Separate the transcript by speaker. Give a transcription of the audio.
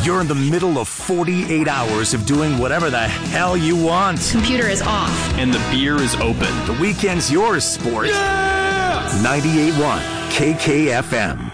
Speaker 1: You're in the middle of 48 hours of doing whatever the hell you want.
Speaker 2: Computer is off.
Speaker 3: And the beer is open.
Speaker 1: The weekend's yours, sport.
Speaker 3: Yeah!
Speaker 1: 98.1 KKFM.